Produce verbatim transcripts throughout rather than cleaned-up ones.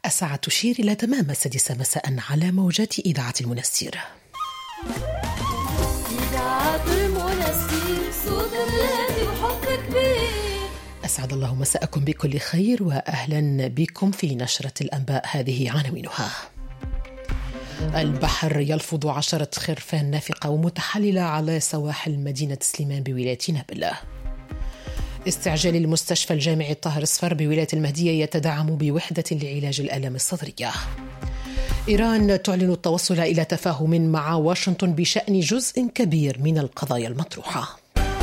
الساعة تشير إلى تمام السادسة مساء على موجات إذاعة المنستير. إذاعة المنستير صوت الذي وحب كبير. أسعد الله مساءكم بكل خير وأهلا بكم في نشرة الأنباء. هذه عناوينها: البحر يلفظ عشرة خرفان نافقة ومتحللة على سواحل مدينة سليمان بولاية نابل. استعجال المستشفى الجامعي طاهر الصفر بولاية المهدية يتدعم بوحدة لعلاج الآلام الصدرية. إيران تعلن التوصل إلى تفاهم مع واشنطن بشأن جزء كبير من القضايا المطروحة.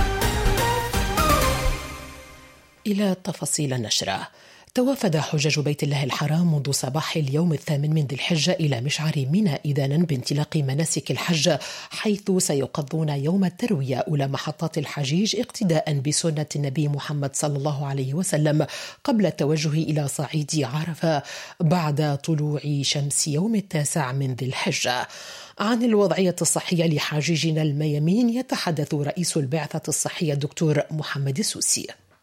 إلى تفاصيل النشرة. توافد حجاج بيت الله الحرام منذ صباح اليوم الثامن من ذي الحجة إلى مشعر منى إذانا بانطلاق مناسك الحج، حيث سيقضون يوم التروية أولى محطات الحجيج اقتداء بسنة النبي محمد صلى الله عليه وسلم قبل التوجه إلى صعيد عرفة بعد طلوع شمس يوم التاسع من ذي الحجة. عن الوضعية الصحية لحاجيجنا الميامين يتحدث رئيس البعثة الصحية الدكتور محمد السوسي.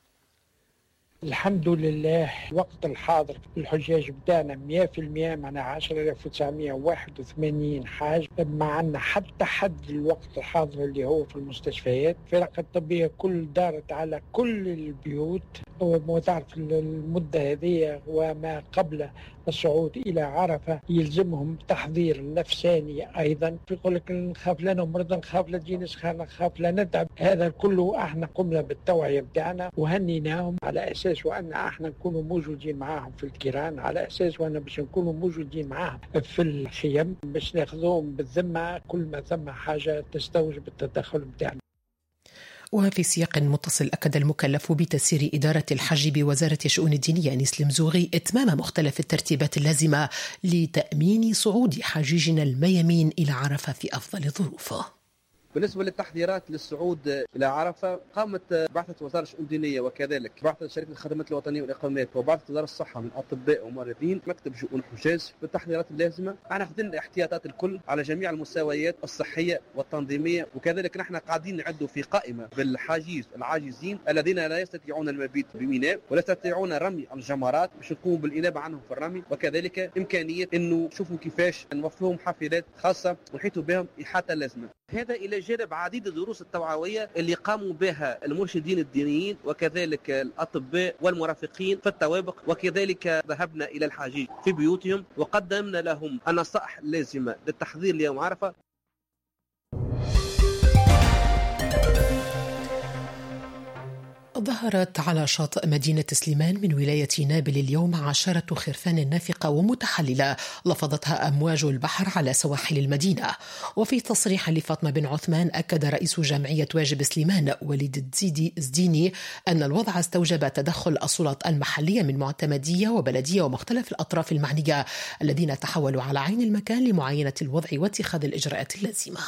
الحمد لله الوقت الحاضر الحجاج بدأنا مئة بالمئة معنا عشرة آلاف وتسعمئة وواحد وثمانين حاج، معنا حتى حد الوقت الحاضر اللي هو في المستشفيات. الفرق الطبية كل دارت على كل البيوت، وتعرف المدة هذه وما قبل الصعود إلى عرفة يلزمهم تحضير نفساني أيضا. يقول لك نخاف لا نمرض، نخاف لا تجي نسخة، نخاف لا نتعب. هذا كله احنا قمنا بالتوعية بتاعنا وهنيناهم على أساس وأن احنا نكونوا موجودين معاهم في الكيران، على أساس وأن باش نكونوا موجودين معاهم في الخيم باش ناخذوهم بالذمة كل ما ثم حاجة تستوجب التدخل بتاعنا. وفي سياق متصل أكد المكلف بتسيير إدارة الحج بوزارة الشؤون الدينية أنيس المزوغي إتمام مختلف الترتيبات اللازمة لتأمين صعود حجيجنا الميامين إلى عرفة في أفضل الظروف. بالنسبة للتحضيرات للصعود إلى عرفة، قامت بعثة وزارة الشؤون الدينية وكذلك بعثة شركة الخدمات الوطنية والإقامات وبعثة وزارة الصحة من أطباء وممرضين مكتب شؤون الحجاج بالتحضيرات اللازمة. احنا أخذنا الاحتياطات الكل على جميع المستويات الصحية والتنظيمية، وكذلك نحن قاعدين نعدوا في قائمة بالحاجيز العاجزين الذين لا يستطيعون المبيت بميناء ولا يستطيعون رمي الجمرات باش نقوم بالإنابة عنهم في الرمي، وكذلك إمكانية إنه شوفوا كيفاش نوفرهم حافلات خاصة ونحيطوا بهم إحاطة لازمة. هذا إلى جانب عديد الدروس التوعوية اللي قاموا بها المرشدين الدينيين وكذلك الأطباء والمرافقين في الطوابق، وكذلك ذهبنا إلى الحجيج في بيوتهم وقدمنا لهم النصائح اللازمة للتحضير ليوم عرفة. ظهرت على شاطئ مدينة سليمان من ولاية نابل اليوم عشرة خرفان نافقة ومتحللة لفظتها أمواج البحر على سواحل المدينة. وفي تصريح لفاطمة بن عثمان أكد رئيس جمعية واجب سليمان وليد الزيدي زديني أن الوضع استوجب تدخل السلطات المحلية من معتمدية وبلدية ومختلف الأطراف المعنية الذين تحولوا على عين المكان لمعاينة الوضع واتخاذ الإجراءات اللازمة.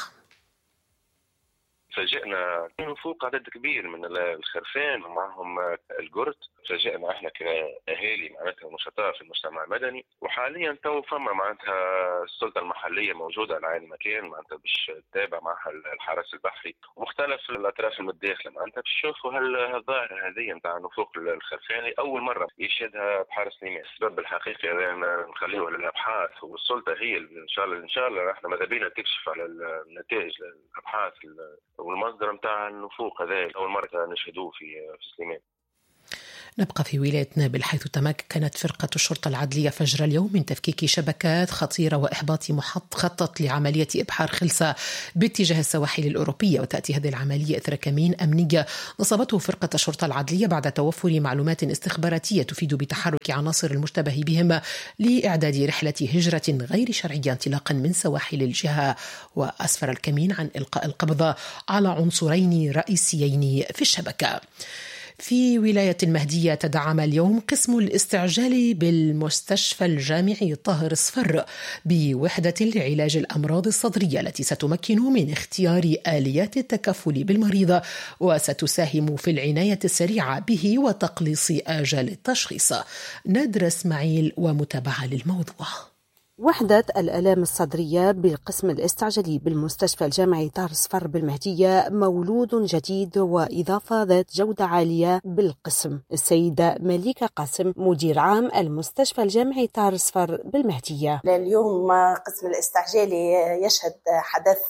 فاجئنا فوق عدد كبير من الخرفان ومعهم الجرد. فاجئنا احنا كاهالي معناتها نشطاء في المجتمع المدني، وحاليا تو فما معناتها السلطه المحليه موجوده على عين المكان معناتها باش تتابع معها الحرس البحري ومختلف الاطراف المتداخله معناتها باش يشوفوا هل الظاهره هذه نتاع نفوق الخرفان اول مره يشهدها بحر سليمان. السبب الحقيقي هذا نخليه للابحاث، والسلطه هي ان شاء الله ان شاء الله احنا ماذا بينا تكشف على النتائج الابحاث والمصدر نتاع النفوق هذا اول مره نشهدوه في سليمان. نبقى في ولاية نابل حيث تمكنت فرقة الشرطة العدلية فجر اليوم من تفكيك شبكات خطيرة وإحباط مخطط لعملية إبحار خلسة باتجاه السواحل الأوروبية. وتأتي هذه العملية إثر كمين أمنية نصبته فرقة الشرطة العدلية بعد توفر معلومات استخباراتية تفيد بتحرك عناصر المشتبه بهم لإعداد رحلة هجرة غير شرعية انطلاقا من سواحل الجهة. وأسفر الكمين عن إلقاء القبض على عنصرين رئيسيين في الشبكة. في ولاية المهدية تدعم اليوم قسم الاستعجال بالمستشفى الجامعي طاهر الصفر بوحدة لعلاج الأمراض الصدرية التي ستمكن من اختيار آليات التكفل بالمريض وستساهم في العناية السريعة به وتقليص آجال التشخيص. نادر إسماعيل ومتابعة للموضوع. وحدة الآلام الصدرية بالقسم الاستعجالي بالمستشفى الجامعي دار صفر بالمهدية مولود جديد وإضافة ذات جودة عالية بالقسم. السيدة مليكة قاسم مدير عام المستشفى الجامعي دار صفر بالمهدية. اليوم قسم الاستعجالي يشهد حدث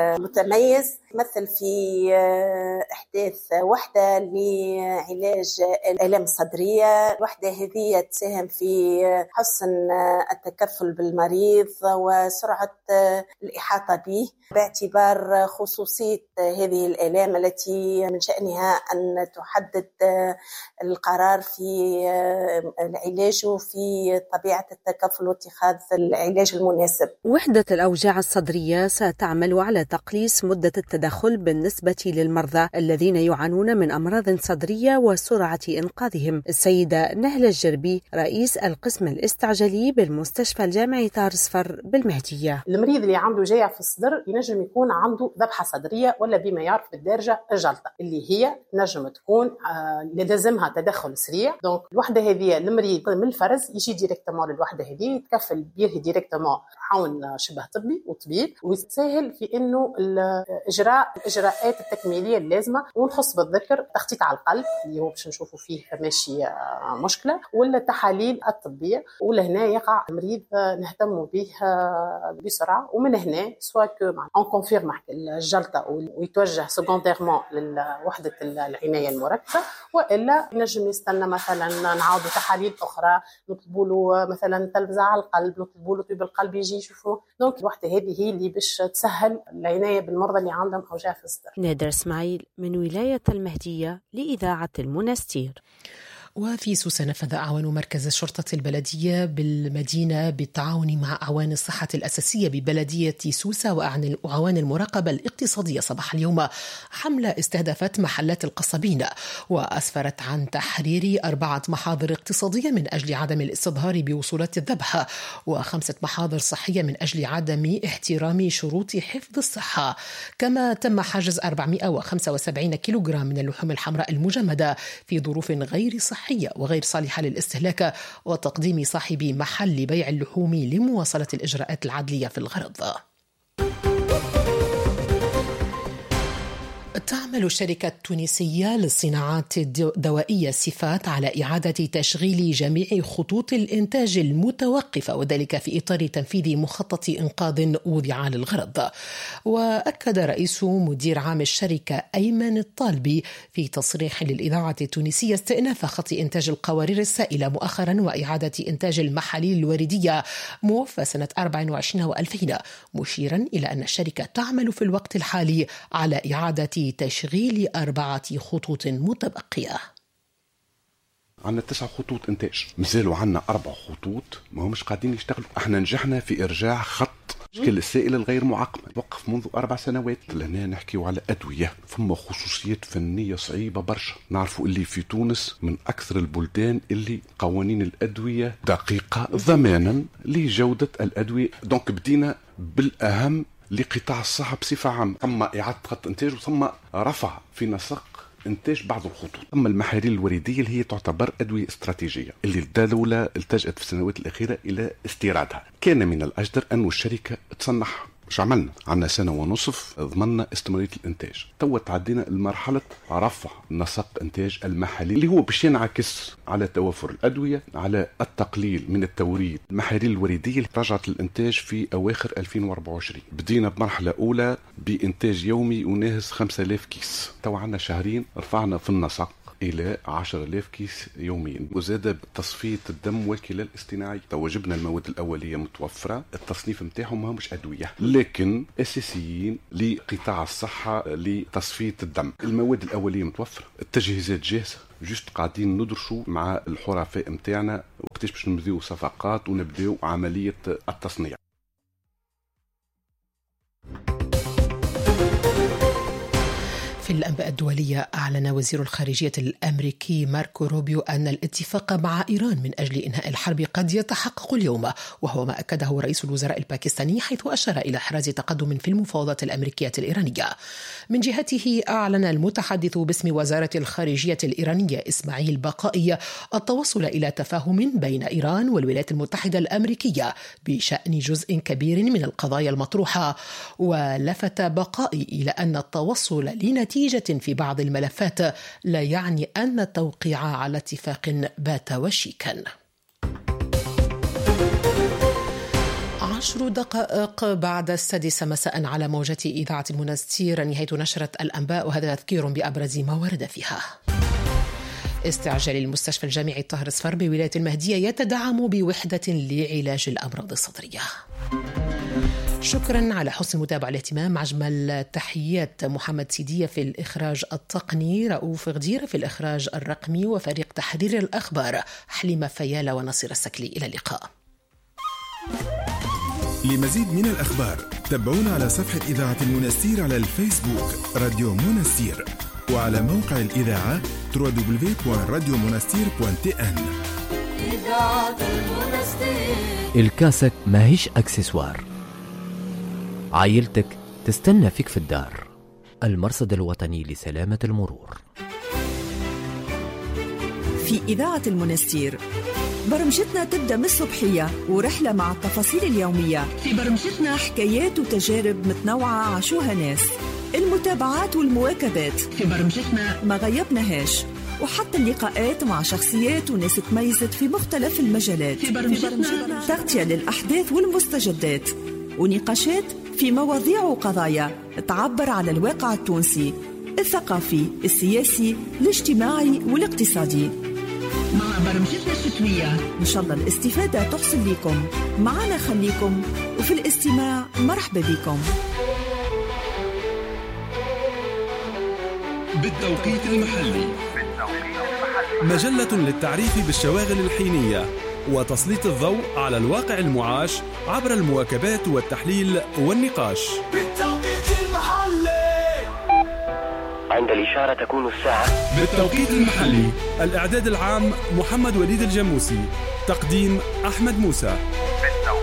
متميز مثل في إحداث وحدة لعلاج الآلام الصدرية. الوحدة هذه تساهم في حسن التكفل بالمريض وسرعة الإحاطة به باعتبار خصوصية هذه الآلام التي من شأنها أن تحدد القرار في العلاج وفي طبيعة التكفل واتخاذ العلاج المناسب. وحدة الأوجاع الصدرية ستعمل على تقليص مدة التدخل بالنسبة للمرضى الذين يعانون من أمراض صدرية وسرعة إنقاذهم. السيدة نهلة الجربي رئيس القسم الاستعجالي بالمستشفى الجامعي دار صفر بالمهدية. المريض اللي عنده جايع في الصدر ينجم يكون عنده ذبحة صدرية ولا بما يعرف بالدارجة الجلطة اللي هي نجم تكون آه لازمها تدخل سريع. دونك الوحدة هذه المريض من الفرز يجي ديريكتومون للوحدة هذه يتكفل بيه ديريكتومون عون شبه طبي وطبيب ويسهل في انه الاجراء الاجراءات التكميليه اللازمه. ونحص بالذكر تخطيط على القلب اللي هو باش نشوفوا فيه ماشي مشكله ولا التحاليل الطبيه. ولهنا يقع المريض نهتم به بسرعه ومن هنا سواء كو اون كونفيرم الجلطه ويتوجه سكونديرمون لوحده العنايه المركزه والا نجم يستنى مثلا نعاودوا تحاليل اخرى نطلبوا له مثلا تلفزه على القلب نطلبوا له طبيب القلب يجي يشوفوا. دونك الوحده هذه هي اللي باش تسهل العنايه بالمرضى اللي عندهم اوجاع في الصدر. نادر اسماعيل من ولايه المهديه لإذاعة المنستير. وفي سوسة نفذ أعوان مركز الشرطة البلدية بالمدينة بالتعاون مع أعوان الصحة الأساسية ببلدية سوسة وأعوان المراقبة الاقتصادية صباح اليوم حملة استهدفت محلات القصابين وأسفرت عن تحرير أربعة محاضر اقتصادية من أجل عدم الاستظهار بوصولات الذبح وخمسة محاضر صحية من أجل عدم احترام شروط حفظ الصحة. كما تم حجز أربعمائة وخمسة وسبعين كيلوغرام من اللحوم الحمراء المجمدة في ظروف غير صحية وغير صالحة للاستهلاك وتقديم صاحب محل بيع اللحوم لمواصلة الإجراءات العدلية في الغرض. تعمل الشركة التونسية للصناعات الدوائية سيفات على إعادة تشغيل جميع خطوط الإنتاج المتوقفة وذلك في إطار تنفيذ مخطط إنقاذ وضع للغرض. وأكد رئيس مدير عام الشركة أيمن الطالبي في تصريح للإذاعة التونسية استئناف خط إنتاج القوارير السائلة مؤخرا وإعادة إنتاج المحاليل الوردية موفى سنة أربعين وعشرين وألفين، مشيرا إلى أن الشركة تعمل في الوقت الحالي على إعادة تشغيل أربعة خطوط متبقية. عندنا تسع خطوط إنتاج، مازالوا عندنا أربع خطوط ما همش قاعدين يشتغلوا. احنا نجحنا في إرجاع خط شكل السائل الغير معقم وقف منذ أربع سنوات. لهنا نحكيوا على أدوية ثم خصوصيات فنية صعيبة برشا. نعرفوا اللي في تونس من أكثر البلدان اللي قوانين الأدوية دقيقة ضمانا لجودة الأدوية. دونك بدينا بالأهم لقطاع الصحة بصفة عامة. ثم إعادة خط إنتاج وثم رفع في نسق إنتاج بعض الخطوط. ثم المحاليل الوردية اللي هي تعتبر أدوية استراتيجية اللي الدولة التجأت في السنوات الأخيرة إلى استيرادها. كان من الأجدر أن الشركة تصنعها. مش عملنا عنا سنة ونصف ضمننا استمرارية الإنتاج. تو تعدينا المرحلة رفع نسق إنتاج المحاليل اللي هو باش ينعكس على توافر الأدوية على التقليل من التوريد. المحاليل الوردية رجعت الإنتاج في أواخر ألفين وأربعة وعشرين. بدينا بمرحلة أولى بإنتاج يومي يناهز خمسة آلاف كيس. تو عنا شهرين رفعنا في النسق إلى عشرة آلاف كيس يوميا. وزاد تصفية الدم والكلى الاصطناعي. توجبنا المواد الأولية متوفرة، التصنيف متاعهم ما مش أدوية لكن أساسيين لقطاع الصحة لتصفية الدم. المواد الأولية متوفرة، التجهيزات جاهزة، جست قاعدين ندرسوا مع الحرفاء متاعنا وقتاش باش نبداو صفقات ونبداو عملية التصنيع. في في الأنباء الدولية، أعلن وزير الخارجية الأمريكي ماركو روبيو أن الاتفاق مع إيران من أجل إنهاء الحرب قد يتحقق اليوم، وهو ما أكده رئيس الوزراء الباكستاني، حيث أشار إلى إحراز تقدم في المفاوضات الأمريكية الإيرانية. من جهته أعلن المتحدث باسم وزارة الخارجية الإيرانية إسماعيل بقائي التوصل إلى تفاهم بين إيران والولايات المتحدة الأمريكية بشأن جزء كبير من القضايا المطروحة. ولفت بقائي إلى أن التوصل لنتيجة في بعض الملفات لا يعني أن التوقيع على اتفاق بات وشيكا. عشر دقائق بعد السادسة مساء على موجة إذاعة المنستير، نهاية نشرة الأنباء، وهذا تذكير بأبرز ما ورد فيها. استعجال المستشفى الجامعي طاهر صفر بولاية المهدية يتدعم بوحدة لعلاج الأمراض الصدرية. شكرا على حسن المتابعة والاهتمام. أجمل تحيات محمد سيدية في الإخراج التقني، رؤوف غدير في الإخراج الرقمي، وفريق تحرير الأخبار حليمة فيالة ونصير السكلي. إلى اللقاء. لمزيد من الأخبار تابعونا على صفحة إذاعة المنستير على الفيسبوك راديو منستير، وعلى موقع الإذاعة دبليو دبليو دبليو دوت راديو منستير دوت تي إن. إذاعة المنستير. الكاسك ماهيش أكسسوار، عائلتك تستنى فيك في الدار. المرصد الوطني لسلامة المرور. في إذاعة المنستير برمجتنا تبدأ من الصبحية ورحلة مع التفاصيل اليومية. في برمجتنا حكايات وتجارب متنوعة عاشوها ناس، المتابعات والمواكبات. في برمجتنا ما غيبناهاش، وحتى اللقاءات مع شخصيات وناس تميزت في مختلف المجالات. في برمجتنا تغطية للأحداث والمستجدات، ونقاشات في مواضيع وقضايا تعبر على الواقع التونسي الثقافي، السياسي، الاجتماعي والاقتصادي. مع برمجتنا الشتوية إن شاء الله الاستفادة تحصل لكم. معنا خليكم، وفي الاستماع مرحبا بكم. بالتوقيت المحلي، مجلة للتعريف بالشواغل الحينية وتسليط الضوء على الواقع المعاش عبر المواكبات والتحليل والنقاش. بالتوقيت المحلي، عند الإشارة تكون الساعة. بالتوقيت المحلي، الإعداد العام محمد وليد الجموسي، تقديم أحمد موسى.